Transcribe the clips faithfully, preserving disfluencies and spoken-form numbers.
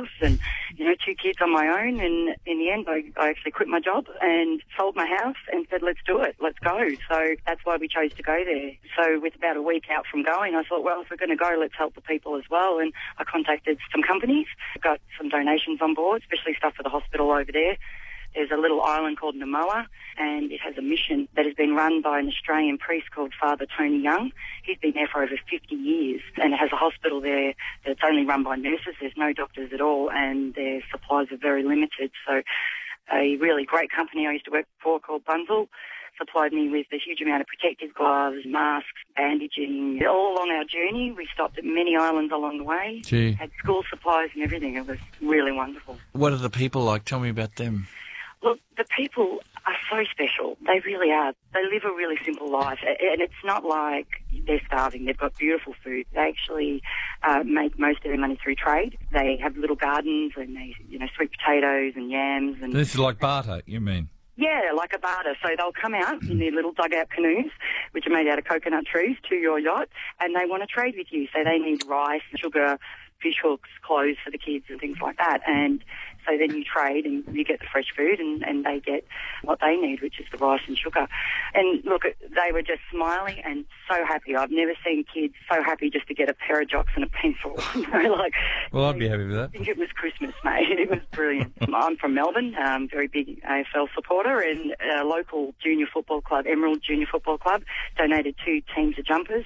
house and, you know, two kids on my own. And in the end, I, I actually quit my job and sold my house and said, let's do it, let's go. So that's why we chose to go there. So with about a week out from going, I thought, well, if we're going to go, let's help the people as well. And I contacted some companies, got some donations on board, especially stuff for the hospital over there. There's a little island called Namoa, and it has a mission that has been run by an Australian priest called Father Tony Young. He's been there for over fifty years, and it has a hospital there that's only run by nurses. There's no doctors at all, and their supplies are very limited. So a really great company I used to work for called Bunzel supplied me with a huge amount of protective gloves, masks, bandaging. All along our journey, we stopped at many islands along the way. Gee. Had school supplies and everything. It was really wonderful. What are the people like? Tell me about them. Look, the people are so special. They really are. They live a really simple life, and it's not like they're starving. They've got beautiful food. They actually uh, make most of their money through trade. They have little gardens, and they, you know, sweet potatoes and yams. And this is like barter, you mean? Yeah, like a barter. So they'll come out in their little dugout canoes, which are made out of coconut trees, to your yacht, and they want to trade with you. So they need rice, sugar, fish hooks, clothes for the kids and things like that. And so then you trade and you get the fresh food and, and they get what they need, which is the rice and sugar. And look, they were just smiling and so happy. I've never seen kids so happy just to get a pair of jocks and a pencil. You know, like, well, I'd be happy with that. I think it was Christmas, mate. It was brilliant. I'm from Melbourne, um, very big A F L supporter, and a local junior football club, Emerald Junior Football Club, donated two teams of jumpers.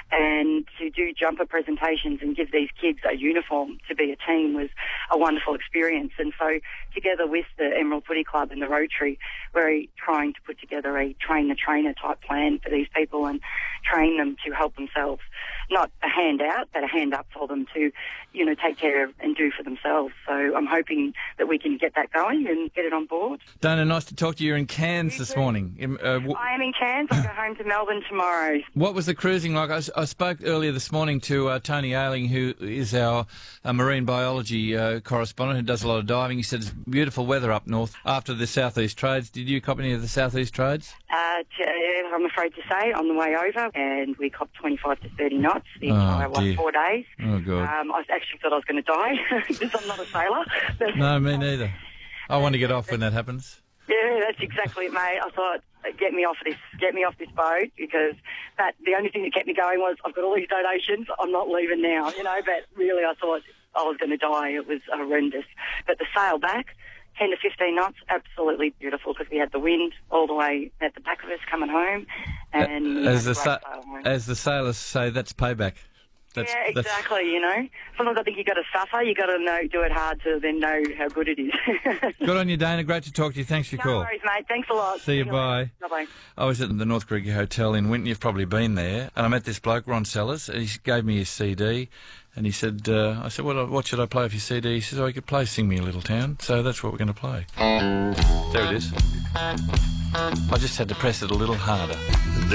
And to do jumper presentations and give these kids a uniform to be a team was a wonderful experience. And so together with the Emerald Footy Club and the Rotary, we're trying to put together a train-the-trainer type plan for these people and train them to help themselves. Not a handout, but a hand up for them to, you know, take care of and do for themselves. So I'm hoping that we can get that going and get it on board. Dana, nice to talk to you. You're in Cairns You this too. morning. Uh, w- I am in Cairns. I go home to Melbourne tomorrow. What was the cruising like? I, I spoke earlier this morning to uh, Tony Ailing, who is our uh, marine biology uh, correspondent who does a lot of diving. He said it's beautiful weather up north after the southeast trades. Did you cop any of the southeast trades? Uh, to, I'm afraid to say, on the way over, and we copped twenty-five to thirty knots the entire Oh, dear. like, four days. Oh, God. Um, I actually thought I was going to die because I'm not a sailor. But, No, me neither. I want to get off when that happens. Yeah, that's exactly it, mate. I thought, get me off this, get me off this boat, because that the only thing that kept me going was I've got all these donations. I'm not leaving now, you know. But really, I thought I was going to die. It was horrendous. But the sail back, ten to fifteen knots, absolutely beautiful, because we had the wind all the way at the back of us coming home, and Uh, as, the sa- sa- as the sailors say, that's payback. That's, yeah, that's- exactly. You know, sometimes I think you got to suffer. You got to know, do it hard to then know how good it is. Good on you, Dana. Great to talk to you. Thanks for your No call. worries, mate. Thanks a lot. See you, bye. Bye bye. I was at the North Gregory Hotel in Winton. You've probably been there. And I met this bloke, Ron Sellers. He gave me his C D. And he said, uh, I said, what, what should I play for your C D? He says, oh, you could play Sing Me a Little Town. So that's what we're going to play. There it is. I just had to press it a little harder.